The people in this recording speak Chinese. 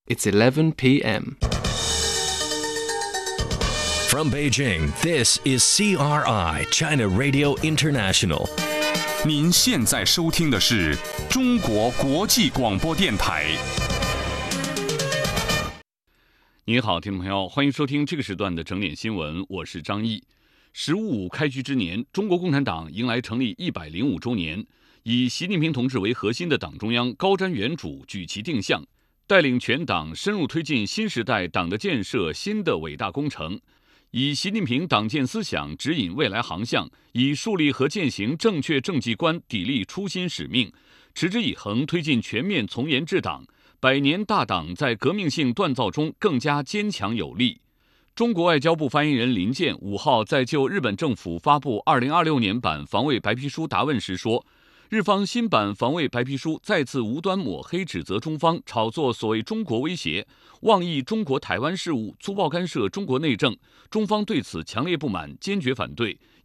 It's 11 p.m. From Beijing, this is CRI, China Radio International. 您现在收听的是中国国际广播电台。您好，听众朋友，欢迎收听这个时段的整点新闻，我是张毅。十五五开局之年，中国共产党迎来成立105周年，以习近平同志为核心的党中央高瞻远瞩，举旗定向，带领全党深入推进新时代党的建设新的伟大工程，以习近平党建思想指引未来航向，以树立和践行正确政绩观砥砺初心使命，持之以恒推进全面从严治党，百年大党在革命性锻造中更加坚强有力。中国外交部发言人林健5号在就日本政府发布2026年版防卫白皮书答问时说，日方新版防卫白皮书再次无端抹黑指责中方炒作所谓中国威胁，妄议中国台湾事务，粗暴干涉中国内政，中方对此强烈不满，坚决反对，